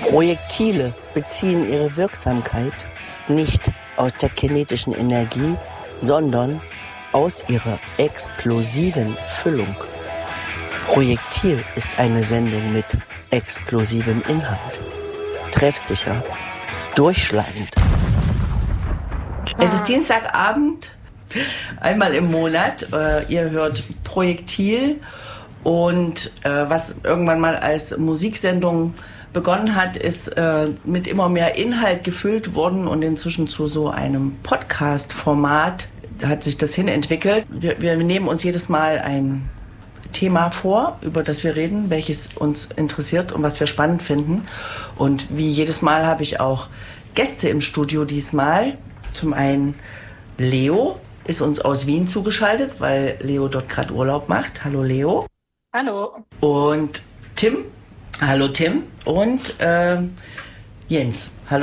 Projektile beziehen ihre Wirksamkeit nicht aus der kinetischen Energie, sondern aus ihrer explosiven Füllung. Projektil ist eine Sendung mit explosivem Inhalt. Treffsicher, durchschlagend. Es ist Dienstagabend, einmal im Monat. Ihr hört Projektil und was irgendwann mal als Musiksendung begonnen hat, ist mit immer mehr Inhalt gefüllt worden und inzwischen zu so einem Podcast-Format hat sich das hin entwickelt. Wir nehmen uns jedes Mal ein Thema vor, über das wir reden, welches uns interessiert und was wir spannend finden. Und wie jedes Mal habe ich auch Gäste im Studio diesmal. Zum einen Leo ist uns aus Wien zugeschaltet, weil Leo dort gerade Urlaub macht. Hallo Leo. Hallo. Und Tim. Hallo Tim. Und Jens. Hallo.